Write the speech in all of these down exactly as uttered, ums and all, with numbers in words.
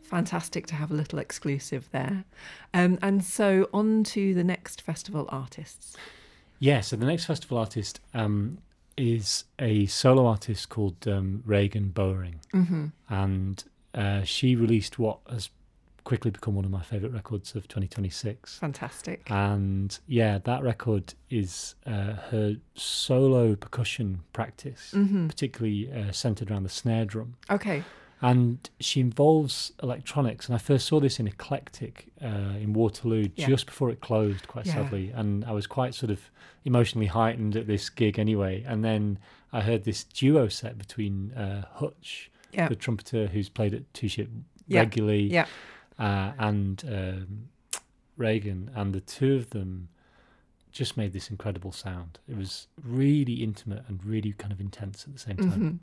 Fantastic to have a little exclusive there. Um, and so on to the next festival artists. Yeah, so the next festival artist um, is a solo artist called um, Regan Bowering. Mm-hmm. And uh, she released what has quickly become one of my favourite records of twenty twenty-six. Fantastic. And yeah, that record is uh, her solo percussion practice, Mm-hmm. particularly uh, centred around the snare drum. Okay. And she involves electronics. And I first saw this in Eclectic uh, in Waterloo Yeah. just before it closed, quite Yeah. sadly. And I was quite sort of emotionally heightened at this gig anyway. And then I heard this duo set between uh, Hutch, Yeah. the trumpeter who's played at Two Ship Yeah. regularly, Yeah. uh, and um, Regan. And the two of them just made this incredible sound. It was really intimate and really kind of intense at the same time. Mm-hmm.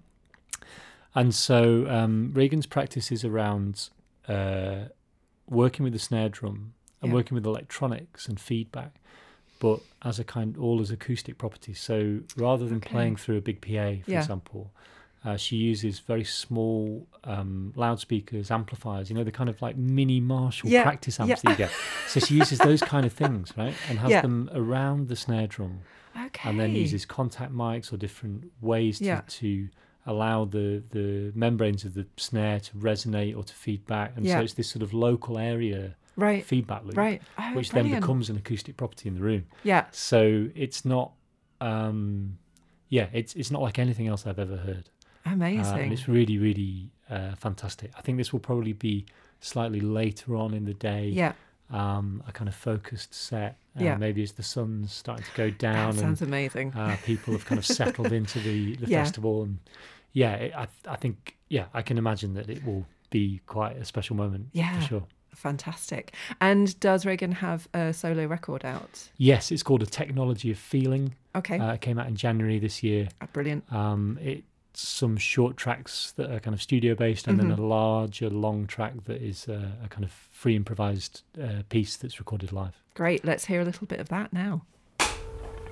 And so um, Regan's practice is around uh, working with the snare drum and Yeah. working with electronics and feedback, but as a kind, all as acoustic properties. So rather than Okay. playing through a big P A, for Yeah. example, uh, she uses very small um, loudspeakers, amplifiers, you know, the kind of like mini Marshall Yeah. practice amps Yeah. that you get. So she uses those kind of things, right? And has Yeah. them around the snare drum, Okay. and then uses contact mics or different ways to, Yeah. to allow the, the membranes of the snare to resonate or to feed back. And Yeah. so it's this sort of local area Right. feedback loop, Right. Oh, which then brilliant. becomes an acoustic property in the room. Yeah. So it's not, um, yeah, it's it's not like anything else I've ever heard. Uh, Amazing. and it's really, really uh, fantastic. I think this will probably be slightly later on in the day, yeah. um, a kind of focused set. Uh, Yeah. Maybe as the sun's starting to go That down and sounds amazing. uh, people have kind of settled into the, the Yeah. festival. And yeah, it, I, I think, yeah, I can imagine that it will be quite a special moment Yeah. for sure. Fantastic. And does Regan have a solo record out? Yes, it's called A Technology of Feeling. Okay. Uh, it came out in January this year. Ah, brilliant. Um, it's some short tracks that are kind of studio based, and Mhm. then a larger long track that is uh, a kind of free improvised uh, piece that's recorded live. Great. Let's hear a little bit of that now.